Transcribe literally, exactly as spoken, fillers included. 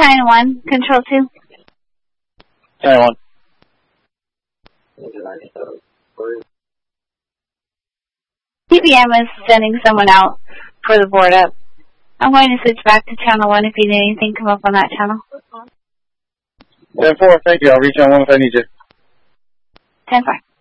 China one, Control two. China one. P B M is sending someone out for the board up. I'm going to switch back to channel one if you need anything come up on that channel. ten four, thank you. I'll reach on one if I need you. ten four.